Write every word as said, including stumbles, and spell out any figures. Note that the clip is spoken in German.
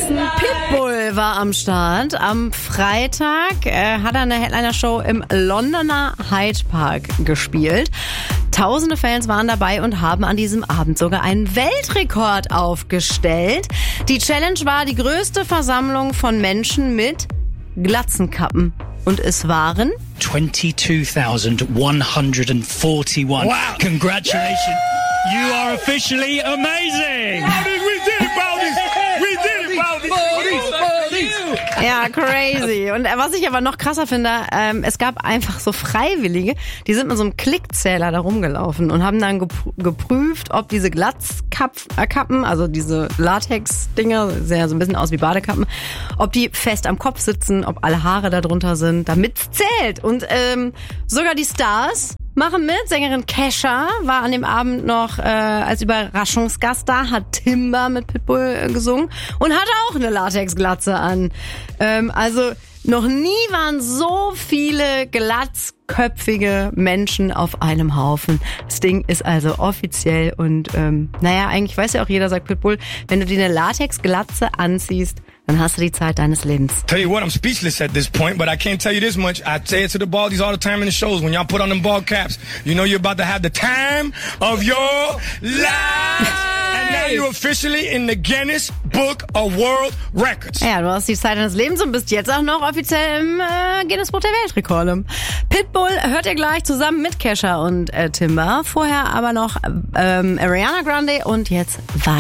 Jason Pitbull war am Start. Am Freitag äh, hat er eine Headliner-Show im Londoner Hyde Park gespielt. Tausende Fans waren dabei und haben an diesem Abend sogar einen Weltrekord aufgestellt. Die Challenge war die größte Versammlung von Menschen mit Glatzenkappen. Und es waren twenty-two thousand one hundred forty-one. Wow. Congratulations. You are officially amazing. We did it, Baldies. We did it, Baldies. ja crazy. Und was ich aber noch krasser finde, ähm, es gab einfach so Freiwillige, die sind mit so einem Klickzähler da rumgelaufen und haben dann gepr- geprüft, ob diese Glatzkappen, also diese Latex-Dinger, sehen ja so ein bisschen aus wie Badekappen, ob die fest am Kopf sitzen, ob alle Haare da drunter sind, damit's zählt. Und ähm, sogar die Stars machen mit. Sängerin Kesha war an dem Abend noch äh, als Überraschungsgast da, hat Timber mit Pitbull äh, gesungen und hatte auch eine Latexglatze an. Ähm, also noch nie waren so viele glatzköpfige Menschen auf einem Haufen. Das Ding ist also offiziell und ähm, naja, eigentlich weiß ja auch jeder, sagt Pitbull, wenn du dir eine Latexglatze anziehst, dann hast du die Zeit deines Lebens. Tell you what, I'm speechless at this point, but I can't tell you this much. I say it to the Baldies all the time in the shows. When y'all put on them bald caps, you know you're about to have the time of your life. And now you're officially in the Guinness Book of World Records. Ja, du hast die Zeit deines Lebens und bist jetzt auch noch offiziell im äh, Guinness Buch der Weltrekorde. Pitbull hört ihr gleich zusammen mit Kesha und äh, Timber. Vorher aber noch ähm, Ariana Grande und jetzt weiter.